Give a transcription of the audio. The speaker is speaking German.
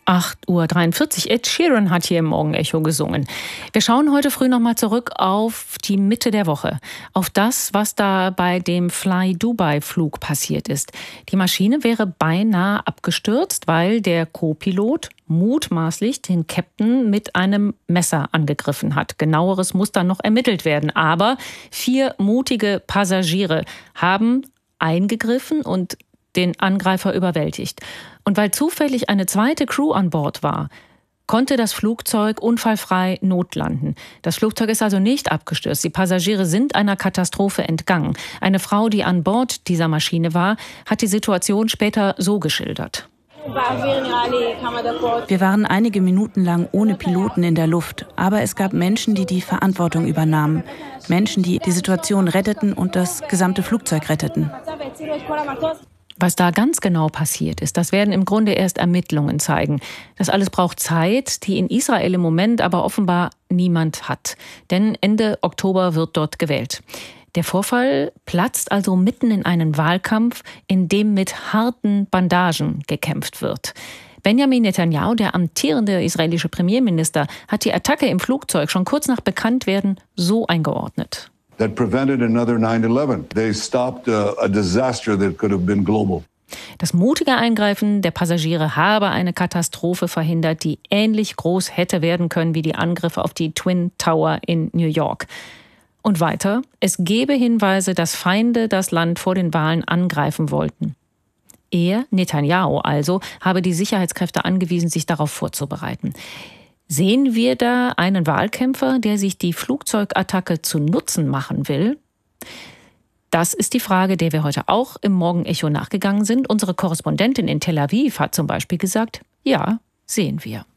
8:43 Uhr. Ed Sheeran hat hier im Morgenecho gesungen. Wir schauen heute früh nochmal zurück auf die Mitte der Woche. Auf das, was da bei dem Fly Dubai-Flug passiert ist. Die Maschine wäre beinahe abgestürzt, weil der Co-Pilot mutmaßlich den Captain mit einem Messer angegriffen hat. Genaueres muss dann noch ermittelt werden. Aber 4 mutige Passagiere haben eingegriffen und den Angreifer überwältigt. Und weil zufällig eine zweite Crew an Bord war, konnte das Flugzeug unfallfrei notlanden. Das Flugzeug ist also nicht abgestürzt. Die Passagiere sind einer Katastrophe entgangen. Eine Frau, die an Bord dieser Maschine war, hat die Situation später so geschildert. Wir waren einige Minuten lang ohne Piloten in der Luft, aber es gab Menschen, die die Verantwortung übernahmen. Menschen, die die Situation retteten und das gesamte Flugzeug retteten. Was da ganz genau passiert ist, das werden im Grunde erst Ermittlungen zeigen. Das alles braucht Zeit, die in Israel im Moment aber offenbar niemand hat. Denn Ende Oktober wird dort gewählt. Der Vorfall platzt also mitten in einen Wahlkampf, in dem mit harten Bandagen gekämpft wird. Benjamin Netanyahu, der amtierende israelische Premierminister, hat die Attacke im Flugzeug schon kurz nach Bekanntwerden so eingeordnet. That prevented another 9/11. They stopped a disaster that could have been global. Das mutige Eingreifen der Passagiere habe eine Katastrophe verhindert, die ähnlich groß hätte werden können wie die Angriffe auf die Twin Tower in New York. Und weiter, es gebe Hinweise, dass Feinde das Land vor den Wahlen angreifen wollten. Er, Netanyahu also, habe die Sicherheitskräfte angewiesen, sich darauf vorzubereiten. Sehen wir da einen Wahlkämpfer, der sich die Flugzeugattacke zu Nutzen machen will? Das ist die Frage, der wir heute auch im Morgenecho nachgegangen sind. Unsere Korrespondentin in Tel Aviv hat zum Beispiel gesagt, ja, sehen wir.